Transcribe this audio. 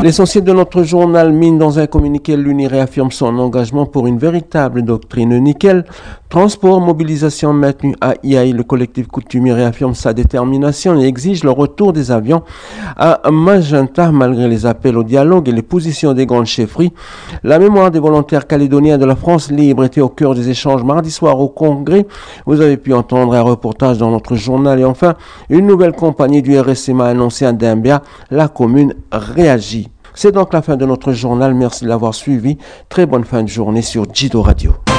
L'essentiel de notre journal mine. Dans un communiqué, l'UNI réaffirme son engagement pour une véritable doctrine nickel. Transport, mobilisation maintenue à Iaï. Le collectif coutumier réaffirme sa détermination et exige le retour des avions à Magenta malgré les appels au dialogue et les positions des grandes chefferies. La mémoire des volontaires calédoniens de la France libre était au cœur des échanges mardi soir au Congrès. Vous avez pu entendre un reportage dans notre journal. Et enfin, une nouvelle compagnie du RSMA annoncée à Dimbéa. La commune réagit. C'est donc la fin de notre journal. Merci de l'avoir suivi. Très bonne fin de journée sur Jido Radio.